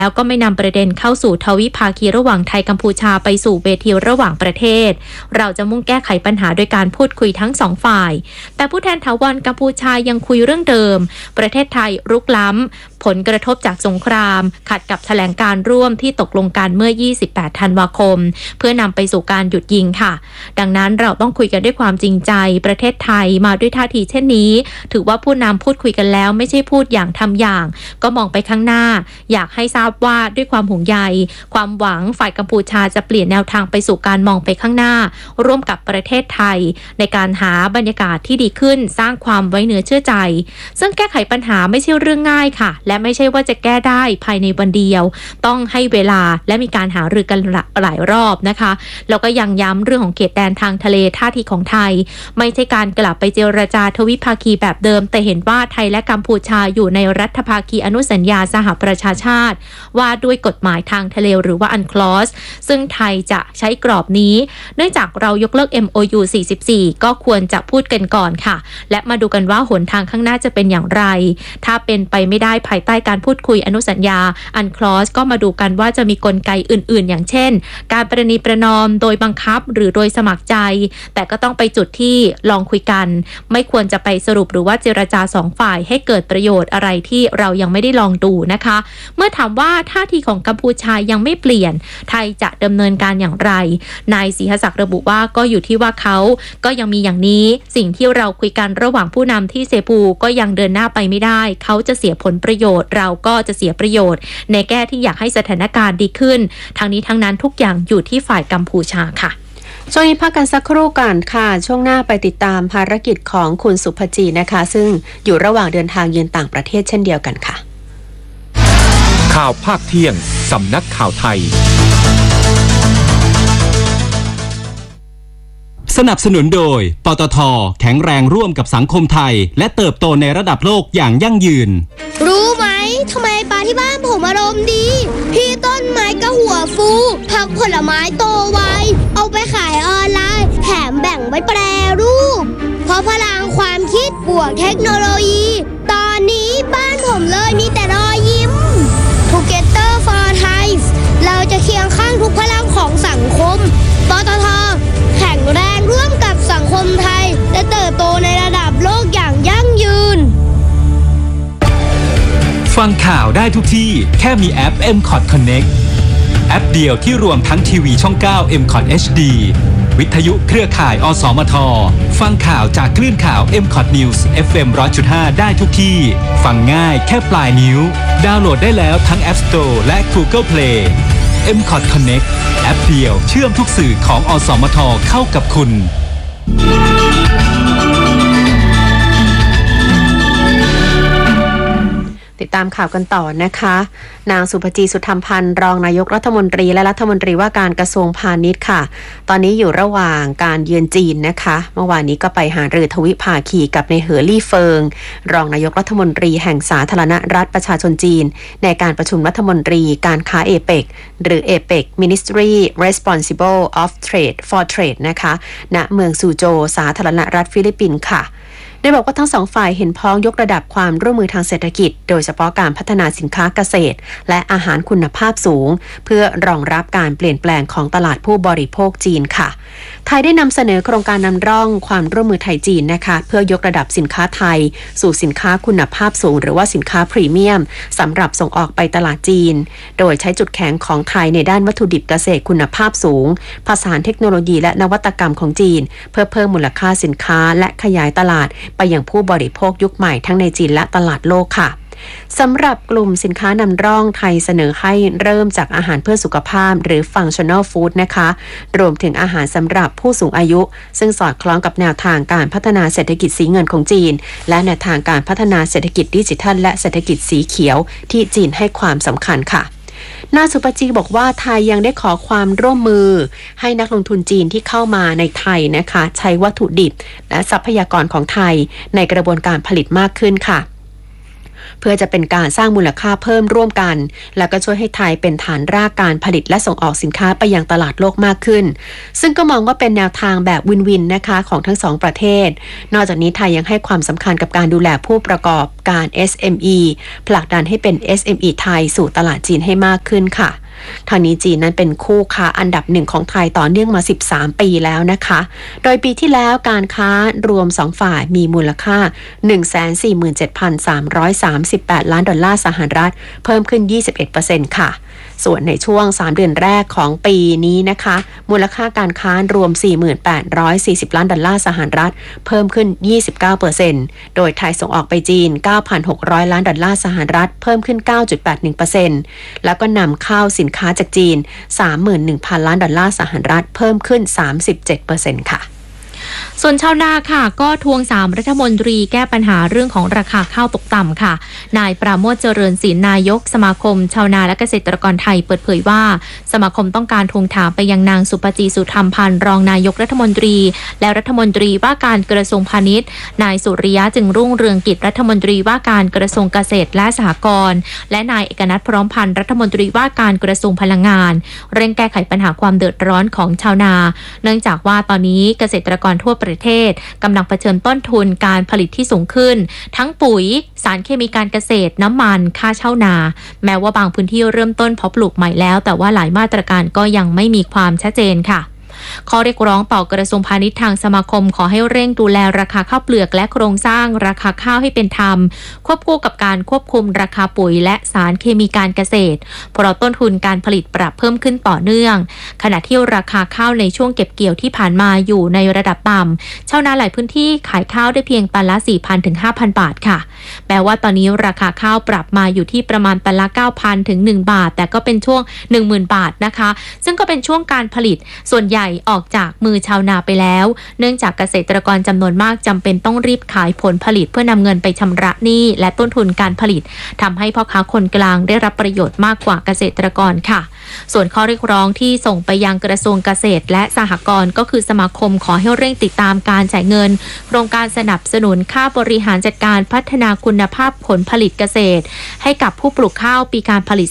แล้วก็ไม่นำประเด็นเข้าสู่ทวิภาคีระหว่างไทยกัมพูชาไปสู่เวทีระหว่างประเทศเราจะมุ่งแก้ไขปัญหาโดยการพูดคุยทั้งสองฝ่ายแต่ผู้แทนถาวรกัมพูชายังคุยเรื่องเดิมประเทศไทยรุกล้ำผลกระทบจากสงครามขัดกับแถลงการร่วมที่ตกลงกันเมื่อ28ธันวาคมเพื่อนำไปสู่การหยุดยิงค่ะดังนั้นเราต้องคุยกันด้วยความจริงใจประเทศไทยมาด้วยท่าทีเช่นนี้ถือว่าผู้นำพูดคุยกันแล้วไม่ใช่พูดอย่างทำอย่างก็มองไปข้างหน้าอยากให้ทราบว่าด้วยความห่วงใยความหวังฝ่ายกัมพูชาจะเปลี่ยนแนวทางไปสู่การมองไปข้างหน้าร่วมกับประเทศไทยในการหาบรรยากาศที่ดีขึ้นสร้างความไว้เนื้อเชื่อใจซึ่งแก้ไขปัญหาไม่ใช่เรื่องง่ายค่ะและไม่ใช่ว่าจะแก้ได้ภายในวันเดียวต้องให้เวลาและมีการหารือกันหลายรอบนะคะแล้วก็ยังย้ำเรื่องของเขตแดนทางทะเลท่าทีของไทยไม่ใช่การกลับไปเจรจาทวิภาคีแบบเดิมแต่เห็นว่าไทยและกัมพูชาอยู่ในรัฐภาคีอนุสัญญาสหประชาชาติว่าด้วยกฎหมายทางทะเลหรือว่า UNCLOS ซึ่งไทยจะใช้กรอบนี้เนื่องจากเรายกเลิก MOU 44 ก็ควรจะพูดกันก่อนค่ะและมาดูกันว่าหนทางข้างหน้าจะเป็นอย่างไรถ้าเป็นไปไม่ได้ภายใต้การพูดคุยอนุสัญญา UNCLOS ก็มาดูกันว่าจะมีกลไกอื่นๆอย่างเช่นการประนีประนอมโดยบังคับหรือโดยสมัครใจแต่ก็ต้องไปจุดที่ลองคุยกันไม่ควรจะไปสรุปหรือว่าเจรจาสองฝ่ายให้เกิดประโยชน์อะไรที่เรายังไม่ได้ลองดูนะคะเมื่อถามว่าท่าทีของกัมพูชายังไม่เปลี่ยนไทยจะดำเนินการอย่างไรนายศรีหศักดิ์ระบุว่าก็อยู่ที่ว่าเขาก็ยังมีอย่างนี้สิ่งที่เราคุยกันระหว่างผู้นำที่เซปูก็ยังเดินหน้าไปไม่ได้เขาจะเสียผลประโยชน์เราก็จะเสียประโยชน์ในแก้ที่อยากให้สถานการณ์ดีขึ้นทั้งนี้ทั้งนั้นทุกอย่างอยู่ที่ฝ่ายกัมพูชาค่ะช่วงนี้พักกันสักครู่ก่อนค่ะช่วงหน้าไปติดตามภารกิจของคุณสุภจีนะคะซึ่งอยู่ระหว่างเดินทางเยือนต่างประเทศเช่นเดียวกันค่ะข่าวภาคเที่ยงสำนักข่าวไทยสนับสนุนโดยปตท.แข็งแรงร่วมกับสังคมไทยและเติบโตในระดับโลกอย่างยั่งยืนรู้ไหมทำไมปลาที่บ้านผมอารมณ์ดีพี่ต้นไม้ก็หัวฟูผักผลไม้โตไวเอาไปขายออนไลน์แถมแบ่งไว้แปรรูปเพราะพลังความคิดบวกเทคโนโลยีตอนนี้บ้านผมเลยมีแต่รอยยิ้ม Together for Thai เราจะเคียงข้างทุกพลังของสังคมปตท.แข็งแรงร่วมกับสังคมไทยและเติบโตในระดับโลกอย่างยั่งยืนฟังข่าวได้ทุกที่แค่มีแอป MCOT Connect แอปเดียวที่รวมทั้งทีวีช่อง 9 MCOT HD วิทยุเครือข่ายอสมทฟังข่าวจากคลื่นข่าว MCOT News FM 100.5 ได้ทุกที่ฟังง่ายแค่ปลายนิ้วดาวน์โหลดได้แล้วทั้ง App Store และ Google Play MCOT Connect แอปเดียวเชื่อมทุกสื่อของอสมทเข้ากับคุณติดตามข่าวกันต่อนะคะนางสุภจีสุธรรมพันธ์รองนายกรัฐมนตรีและรัฐมนตรีว่าการกระทรวงพาณิชย์ค่ะตอนนี้อยู่ระหว่างการเยือนจีนนะคะเมื่อวานนี้ก็ไปหารือทวิภาคีกับนายเหอลี่เฟิงรองนายกรัฐมนตรีแห่งสาธารณรัฐประชาชนจีนในการประชุมรัฐมนตรีการค้าเอเปกหรือ APEC Ministry Responsible of Trade for Trade นะคะณเมืองซูโจวสาธารณรัฐฟิลิปปินส์ค่ะโดยบอกว่าทั้งสองฝ่ายเห็นพ้องยกระดับความร่วมมือทางเศรษฐกิจโดยเฉพาะการพัฒนาสินค้าเกษตรและอาหารคุณภาพสูงเพื่อรองรับการเปลี่ยนแปลงของตลาดผู้บริโภคจีนค่ะไทยได้นำเสนอโครงการนำร่องความร่วมมือไทยจีนนะคะเพื่อยกระดับสินค้าไทยสู่สินค้าคุณภาพสูงหรือว่าสินค้าพรีเมียมสำหรับส่งออกไปตลาดจีนโดยใช้จุดแข็งของไทยในด้านวัตถุดิบเกษตรคุณภาพสูงผสานเทคโนโลยีและนวัตกรรมของจีนเพื่อเพิ่มมูลค่าสินค้าและขยายตลาดไปยังผู้บริโภคยุคใหม่ทั้งในจีนและตลาดโลกค่ะสำหรับกลุ่มสินค้านำร่องไทยเสนอให้เริ่มจากอาหารเพื่อสุขภาพหรือ Functional Food นะคะรวมถึงอาหารสำหรับผู้สูงอายุซึ่งสอดคล้องกับแนวทางการพัฒนาเศรษฐกิจสีเงินของจีนและแนวทางการพัฒนาเศรษฐกิจดิจิทัลและเศรษฐกิจสีเขียวที่จีนให้ความสำคัญค่ะนายสุปจีบอกว่าไทยยังได้ขอความร่วมมือให้นักลงทุนจีนที่เข้ามาในไทยนะคะใช้วัตถุดิบและทรัพยากรของไทยในกระบวนการผลิตมากขึ้นค่ะเพื่อจะเป็นการสร้างมูลค่าเพิ่มร่วมกันแล้วก็ช่วยให้ไทยเป็นฐานรากการผลิตและส่งออกสินค้าไปยังตลาดโลกมากขึ้นซึ่งก็มองว่าเป็นแนวทางแบบวินวินนะคะของทั้งสองประเทศนอกจากนี้ไทยยังให้ความสำคัญกับการดูแลผู้ประกอบการ SME ผลักดันให้เป็น SME ไทยสู่ตลาดจีนให้มากขึ้นค่ะทางนี้จีนนั้นเป็นคู่ค้าอันดับหนึ่งของไทยต่อเนื่องมา13ปีแล้วนะคะโดยปีที่แล้วการค้ารวม2ฝ่ายมีมูลค่า 147,338 ล้านดอลลาร์สหรัฐเพิ่มขึ้น 21% ค่ะส่วนในช่วง3เดือนแรกของปีนี้นะคะมูลค่าการค้ารวม 4,840 ล้านดอลลาร์สหรัฐเพิ่มขึ้น 29% โดยไทยส่งออกไปจีน 9,600 ล้านดอลลาร์สหรัฐเพิ่มขึ้น 9.81% แล้วก็นำเข้าสินค้าจากจีน 31,000 ล้านดอลลาร์สหรัฐเพิ่มขึ้น 37% ค่ะส่วนชาวนาค่ะก็ทวง3รัฐมนตรีแก้ปัญหาเรื่องของราคาข้าวตกต่ำค่ะนายปราโมชเจริญศิลป์นายกสมาคมชาวนาและเกษตรกรไทยเปิดเผยว่าสมาคมต้องการทวงถามไปยังนางสุปจีสุธรรมพันธ์รองนายกรัฐมนตรีและรัฐมนตรีว่าการกระทรวงพาณิชย์นายสุริยะจึงรุ่งเรืองกิจรัฐมนตรีว่าการกระทรวงเกษตรและสหกรณ์และนายเอกนัทพร้อมพันธ์รัฐมนตรีว่าการกระทรวงพลังงานเร่งแก้ไขปัญหาความเดือดร้อนของชาวนาเนื่องจากว่าตอนนี้เกษตรกรทั่วประเทศกำลังเผชิญต้นทุนการผลิตที่สูงขึ้นทั้งปุ๋ยสารเคมีการเกษตรน้ำมันค่าเช่านาแม้ว่าบางพื้นที่เริ่มต้นเพาะปลูกใหม่แล้วแต่ว่าหลายมาตรการก็ยังไม่มีความชัดเจนค่ะข้อเรียกร้องต่อกระทรวงพาณิชย์ทางสมาคมขอให้เร่งดูแลราคาข้าวเปลือกและโครงสร้างราคาข้าวให้เป็นธรรมควบคู่กับการควบคุมราคาปุ๋ยและสารเคมีการเกษตรเพราะต้นทุนการผลิตปรับเพิ่มขึ้นต่อเนื่องขณะที่ราคาข้าวในช่วงเก็บเกี่ยวที่ผ่านมาอยู่ในระดับต่ำชาวนาหลายพื้นที่ขายข้าวได้เพียงตันละ 4,000 ถึง 5,000 บาทค่ะแม้ว่าตอนนี้ราคาข้าวปรับมาอยู่ที่ประมาณตันละ 9,000 ถึง 1 บาทแต่ก็เป็นช่วง 10,000 บาทนะคะซึ่งก็เป็นช่วงการผลิตส่วนใหญ่ออกจากมือชาวนาไปแล้วเนื่องจากเกษตรกรจำนวนมากจำเป็นต้องรีบขายผลผลิตเพื่อนำเงินไปชำระหนี้และต้นทุนการผลิตทำให้พ่อค้าคนกลางได้รับประโยชน์มากกว่าเกษตรกรค่ะส่วนข้อเรียกร้องที่ส่งไปยังกระทรวงเกษตรและสหกรณ์ก็คือสมาคมขอให้เร่งติดตามการจ่ายเงินโครงการสนับสนุนค่าบริหารจัดการพัฒนาคุณภาพผลผลิตเกษตรให้กับผู้ปลูกข้าวปีการผลิต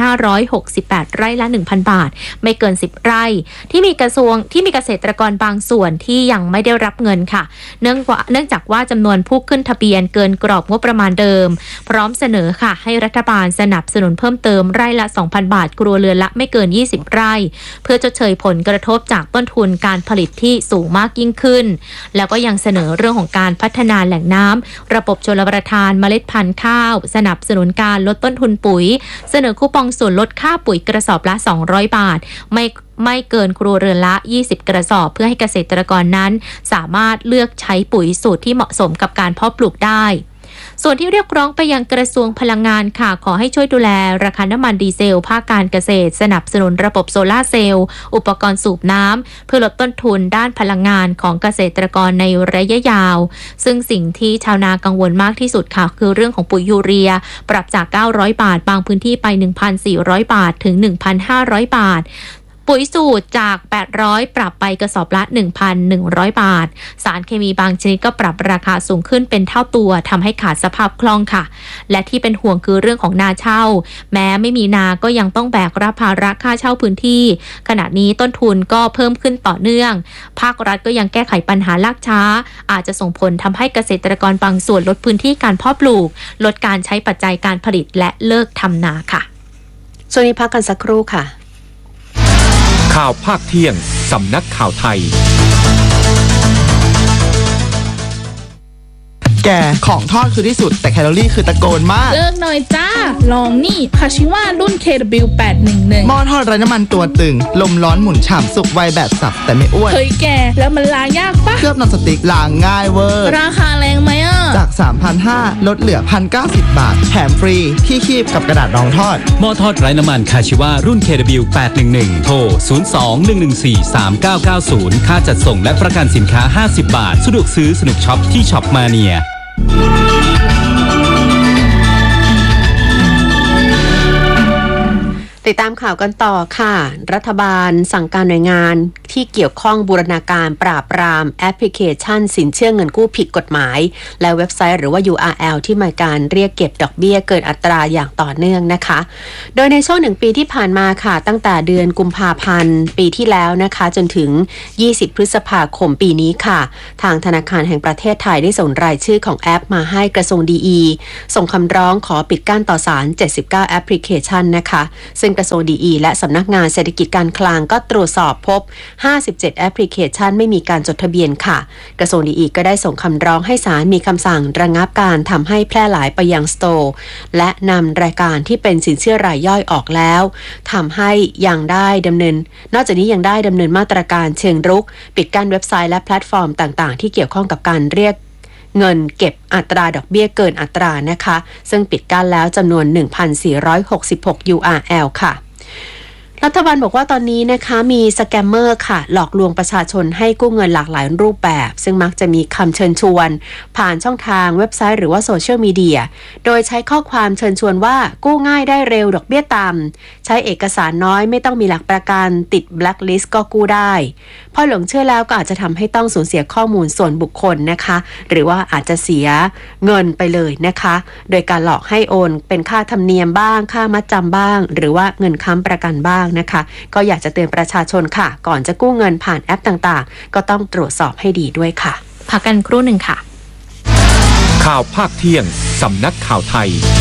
2,568 ไร่ละ 1,000 บาทไม่เกิน 10 ไร่ที่มีเกษตรกรบางส่วนที่ยังไม่ได้รับเงินค่ะเนื่องจากว่าจำนวนผู้ขึ้นทะเบียนเกินกรอบงบประมาณเดิมพร้อมเสนอค่ะให้รัฐบาลสนับสนุนเพิ่มเติมไร่ละ 2,000 บาทครัวเรือนละไม่เกิน 20 ไร่เพื่อชดเชยผลกระทบจากต้นทุนการผลิตที่สูงมากยิ่งขึ้นแล้วก็ยังเสนอเรื่องของการพัฒนาแหล่งน้ำระบบชลประทานเมล็ดพันธุ์ข้าวสนับสนุนการลดต้นทุนปุ๋ยเสนอคูปองส่วนลดค่าปุ๋ยกระสอบละ200 บาทไม่เกินครัวเรือนละ20 กระสอบเพื่อให้เกษตรกรนั้นสามารถเลือกใช้ปุ๋ยสูตรที่เหมาะสมกับการเพาะปลูกได้ส่วนที่เรียกร้องไปยังกระทรวงพลังงานค่ะขอให้ช่วยดูแลราคาน้ำมันดีเซลภาคการเกษตรสนับสนุนระบบโซลาร์เซลล์อุปกรณ์สูบน้ำเพื่อลดต้นทุนด้านพลังงานของเกษตรกรในระยะยาวซึ่งสิ่งที่ชาวนากังวลมากที่สุดค่ะคือเรื่องของปุ๋ยยูเรียปรับจาก900 บาทบางพื้นที่ไป 1,400 บาทถึง 1,500 บาทปุ๋ยสูตรจาก800ปรับไปกระสอบละ 1,100 บาทสารเคมีบางชนิดก็ปรับราคาสูงขึ้นเป็นเท่าตัวทำให้ขาดสภาพคล่องค่ะและที่เป็นห่วงคือเรื่องของนาเช่าแม้ไม่มีนาก็ยังต้องแบกรับภาระค่าเช่าพื้นที่ขณะนี้ต้นทุนก็เพิ่มขึ้นต่อเนื่องภาครัฐก็ยังแก้ไขปัญหาลากช้าอาจจะส่งผลทำให้เกษตรกรบางส่วนลดพื้นที่การเพาะปลูกลดการใช้ปัจจัยการผลิตและเลิกทำนาค่ะช่วงนี้พักกันสักครู่ค่ะข่าวภาคเที่ยงสำนักข่าวไทยแกของทอดคือที่สุดแต่แคลอรี่คือตะโกนมากเลิกหน่อยจ้าลองนี่คาชิวารุ่น KW811 หม้อทอดไร้น้ำมันตัวตึงลมร้อนหมุนฉ่ำสุกไวแบบสับแต่ไม่อ้วนเฮ้ยแกแล้วมันล้างยากปะเคลือบนอนสติ๊กล้างง่ายเวอร์ราคาแรงไหมอ่ะจาก 3,500 ลดเหลือ 1,090 บาทแถมฟรีที่คีบกับกระดาษรองทอดหม้อทอดไร้น้ำมันคาชิวารุ่น KW811 โทร 02-114-3990 ค่าจัดส่งและประกันสินค้า50 บาทสะดวกซื้อสนุกช็อปที่ช็อปมาเนียติดตามข่าวกันต่อค่ะรัฐบาลสั่งการหน่วยงานที่เกี่ยวข้องบูรณาการปราบปรามแอปพลิเคชันสินเชื่อเงินกู้ผิดกฎหมายและเว็บไซต์หรือว่า URL ที่มีการเรียกเก็บดอกเบี้ยเกินอัตราอย่างต่อเนื่องนะคะโดยในช่วง1 ปีที่ผ่านมาค่ะตั้งแต่เดือนกุมภาพันธ์ปีที่แล้วนะคะจนถึง20 พฤษภาคมปีนี้ค่ะทางธนาคารแห่งประเทศไทยได้ส่งรายชื่อของแอปมาให้กระทรวงดีส่งคำร้องขอปิดกั้นต่อศาล79แอปพลิเคชันนะคะซึ่งกระทรวงดีและสำนักงานเศรษฐกิจการคลังก็ตรวจสอบพบ57แอปพลิเคชันไม่มีการจดทะเบียนค่ะกระทรวงดีก็ได้ส่งคำร้องให้ศาลมีคำสั่งระงับการทำให้แพร่หลายไปยังสโตร์และนำรายการที่เป็นสินเชื่อรายย่อยออกแล้วทำให้ยังได้ดำเนินนอกจากนี้ยังได้ดำเนินมาตรการเชิงรุกปิดกั้นเว็บไซต์และแพลตฟอร์มต่างๆที่เกี่ยวข้องกับการเรียกเงินเก็บอัตราดอกเบี้ยเกินอัตรานะคะซึ่งปิดกั้นแล้วจำนวน 1,466 URL ค่ะรัฐบาลบอกว่าตอนนี้นะคะมีสแกมเมอร์ค่ะหลอกลวงประชาชนให้กู้เงินหลากหลายรูปแบบซึ่งมักจะมีคำเชิญชวนผ่านช่องทางเว็บไซต์หรือว่าโซเชียลมีเดียโดยใช้ข้อความเชิญชวนว่ากู้ง่ายได้เร็วดอกเบี้ยต่ำใช้เอกสารน้อยไม่ต้องมีหลักประกันติดแบล็คลิสต์ก็กู้ได้พอหลงเชื่อแล้วก็อาจจะทำให้ต้องสูญเสียข้อมูลส่วนบุคคลนะคะหรือว่าอาจจะเสียเงินไปเลยนะคะโดยการหลอกให้โอนเป็นค่าธรรมเนียมบ้างค่ามัดจำบ้างหรือว่าเงินค้ำประกันบ้างนะคะก็อยากจะเตือนประชาชนค่ะก่อนจะกู้เงินผ่านแอปต่างๆก็ต้องตรวจสอบให้ดีด้วยค่ะพักกันครู่หนึ่งค่ะข่าวภาคเที่ยงสำนักข่าวไทย